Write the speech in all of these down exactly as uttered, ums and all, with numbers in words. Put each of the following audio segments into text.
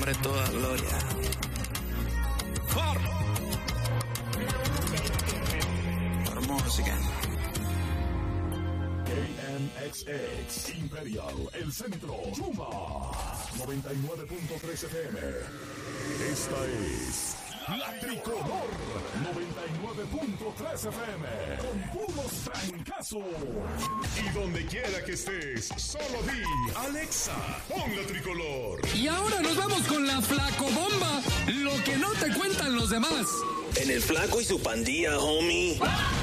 nombre toda gloria. ¡Formo! Música. K M X X Imperial, el centro, Yuma, noventa y nueve punto tres F M. Esta es La Tricolor, noventa y nueve punto tres F M, con puros francazos. Y donde quiera que estés, solo di, Alexa, pon La Tricolor. Y ahora nos vamos con la flacobomba, lo que no te cuentan los demás. En el Flaco y su pandilla, homie.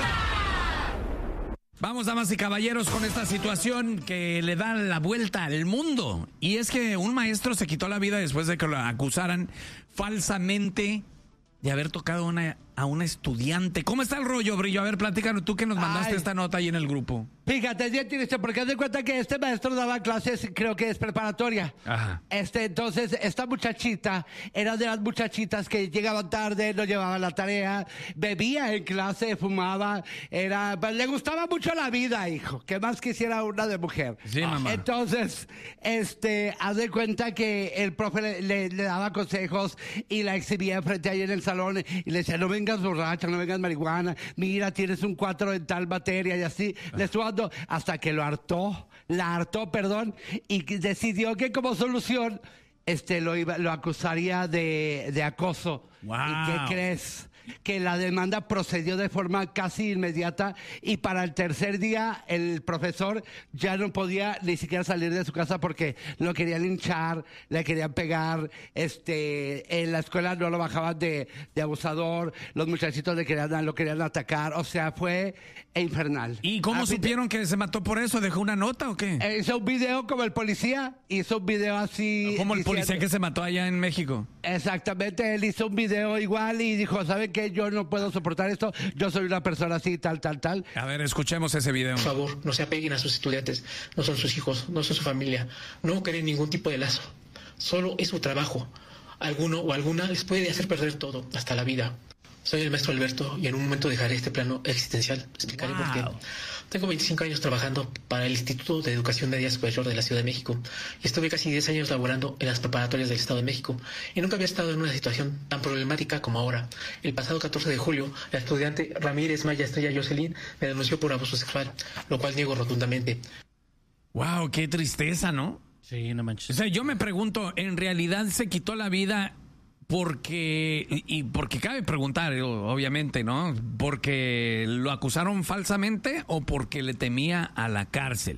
Vamos, damas y caballeros, con esta situación que le da la vuelta al mundo. Y es que un maestro se quitó la vida después de que lo acusaran falsamente de haber tocado una, a una estudiante. ¿Cómo está el rollo, Brillo? A ver, platícanos tú que nos mandaste Ay. esta nota ahí en el grupo. Fíjate, es bien triste porque haz de cuenta que este maestro daba clases, creo que es preparatoria. Ajá. Este, entonces, esta muchachita era de las muchachitas que llegaban tarde, no llevaban la tarea, bebía en clase, fumaba, era, pues, le gustaba mucho la vida, hijo. ¿Qué más quisiera una de mujer? Sí, mamá. Entonces, este, haz de cuenta que el profe le, le, le daba consejos y la exhibía frente ahí en el salón y le decía, no vengas borracha, no vengas marihuana, mira, tienes un cuatro en tal materia y así. Ah. Le estuvo dando hasta que lo hartó, la hartó, perdón, y decidió que como solución este lo iba, lo acusaría de, de acoso. Wow. ¿Y qué crees? Que la demanda procedió de forma casi inmediata y para el tercer día el profesor ya no podía ni siquiera salir de su casa porque lo querían linchar, le querían pegar, este, en la escuela no lo bajaban de, de abusador, los muchachitos le querían, lo querían atacar, o sea, fue infernal. ¿Y cómo ah, supieron que se mató por eso? ¿Dejó una nota o qué? Hizo un video como el policía, hizo un video así. Como el diciendo, policía que se mató allá en México. Exactamente, él hizo un video igual y dijo, ¿saben qué? Yo no puedo soportar esto, yo soy una persona así, tal, tal, tal. A ver, escuchemos ese video. Por favor, no se apeguen a sus estudiantes, no son sus hijos, no son su familia, no creen ningún tipo de lazo, solo es su trabajo. Alguno o alguna les puede hacer perder todo, hasta la vida. Soy el maestro Alberto y en un momento dejaré este plano existencial. Explicaré wow. por qué. Tengo veinticinco años trabajando para el Instituto de Educación Media Superior de la Ciudad de México y estuve casi diez años laborando en las preparatorias del Estado de México y nunca había estado en una situación tan problemática como ahora. El pasado catorce de julio, la estudiante Ramírez Maya Estrella Jocelyn me denunció por abuso sexual, lo cual niego rotundamente. Wow, qué tristeza, ¿no? Sí, no manches. O sea, yo me pregunto, ¿en realidad se quitó la vida porque, y, y porque cabe preguntar, obviamente, ¿no? ¿Porque lo acusaron falsamente o porque le temía a la cárcel?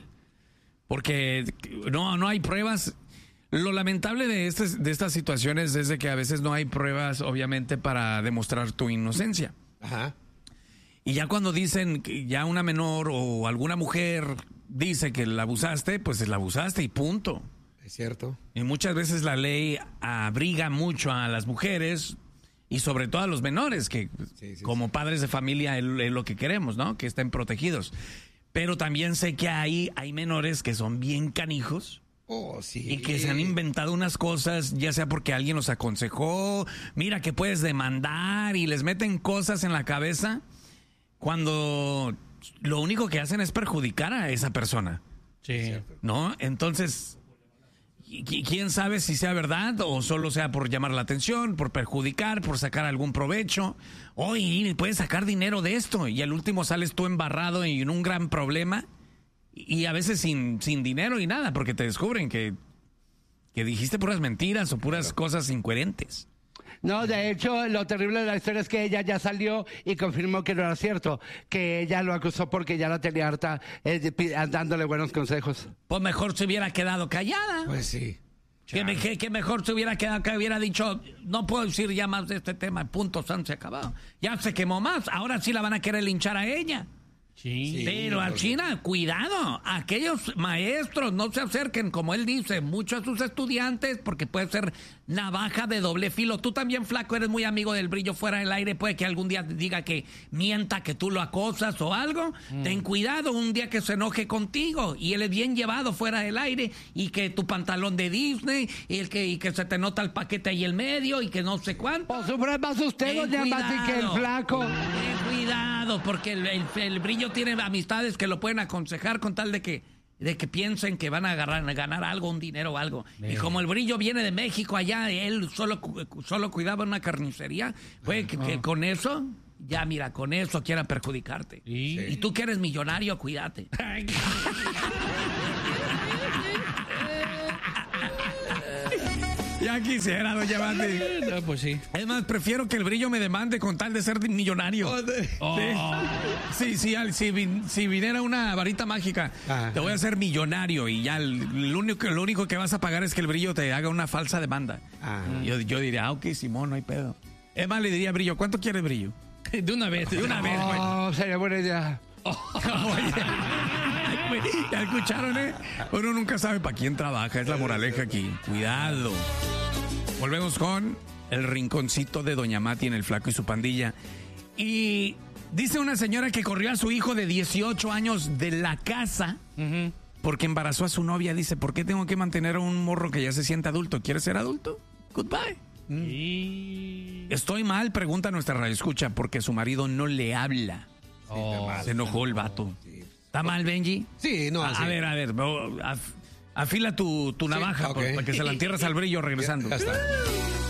Porque no, no hay pruebas. Lo lamentable de, este, de estas situaciones es de que a veces no hay pruebas, obviamente, para demostrar tu inocencia. Ajá. Y ya cuando dicen que ya una menor o alguna mujer dice que la abusaste, pues la abusaste y punto. Es cierto. Y muchas veces la ley abriga mucho a las mujeres y sobre todo a los menores, que sí, sí, como sí. padres de familia es lo que queremos, ¿no? Que estén protegidos. Pero también sé que hay, hay menores que son bien canijos. Oh, sí. Y que se han inventado unas cosas, ya sea porque alguien los aconsejó, mira que puedes demandar y les meten cosas en la cabeza cuando lo único que hacen es perjudicar a esa persona. Sí. ¿No? Entonces, ¿quién sabe si sea verdad o solo sea por llamar la atención, por perjudicar, por sacar algún provecho? Oye, puedes sacar dinero de esto y al último sales tú embarrado y en un gran problema y a veces sin, sin dinero y nada porque te descubren que, que dijiste puras mentiras o puras claro. cosas incoherentes. No, de hecho, lo terrible de la historia es que ella ya salió y confirmó que no era cierto, que ella lo acusó porque ya la tenía harta eh, dándole buenos consejos. Pues mejor se hubiera quedado callada. Pues sí. Que, me, que, que mejor se hubiera quedado, que hubiera dicho, no puedo decir ya más de este tema, punto, se acabado. Ya se quemó más, ahora sí la van a querer linchar a ella. Sí, pero a China, cuidado, aquellos maestros no se acerquen, como él dice, mucho a sus estudiantes, porque puede ser navaja de doble filo. Tú también, Flaco, eres muy amigo del Brillo fuera del aire, puede que algún día diga que mienta, que tú lo acosas o algo. Mm. Ten cuidado un día que se enoje contigo y él es bien llevado fuera del aire y que tu pantalón de Disney y, el que, y que se te nota el paquete ahí en medio y que no sé cuánto. Pues sufre más usted, doña Mati, que el Flaco. Ten cuidado, porque el, el, el Brillo tiene amistades que lo pueden aconsejar con tal de que de que piensen que van a agarrar, a ganar algo, un dinero o algo. Eh. Y como el Brillo viene de México allá, él solo, cu- solo cuidaba una carnicería, puede que, que con eso, ya mira, con eso quieran perjudicarte. Sí. Y tú que eres millonario, cuídate. Ya quisiera, doña Mati. No, pues sí. Es más, prefiero que el Brillo me demande con tal de ser millonario. Oh. Sí, sí, sí, al- si, vin- si viniera una varita mágica, Ajá. te voy a hacer millonario y ya el- lo único, lo único que vas a pagar es que el Brillo te haga una falsa demanda. Ah. Yo, yo diría, ah, ok, Simón, no hay pedo. Es más, le diría a Brillo, ¿cuánto quieres, Brillo? De una vez. De una vez, güey. Oh, sería buena idea. Oye, güey, ¿ya escucharon, eh? Uno nunca sabe para quién trabaja, es la moraleja aquí. Cuidado. Volvemos con el rinconcito de Doña Mati en El Flaco y su pandilla. Y dice una señora que corrió a su hijo de dieciocho años de la casa porque embarazó a su novia. Dice, ¿por qué tengo que mantener a un morro que ya se siente adulto? ¿Quieres ser adulto? Goodbye. Y... Estoy mal, pregunta nuestra radioescucha, porque su marido no le habla. Oh, Se enojó el vato. ¿Está mal, Benji? Sí, no, A, sí. a ver, a ver, af- afila tu, tu navaja ok. pues, para que se la entierres al Brillo regresando. Ya está.